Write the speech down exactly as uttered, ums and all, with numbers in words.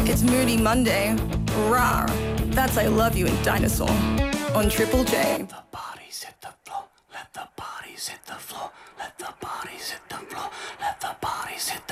It's Moody Monday. Rawr. That's I Love You in Dinosaur on Triple J. The bodies hit the floor. Let the bodies hit the floor. Let the bodies hit the floor. Let the bodies hit the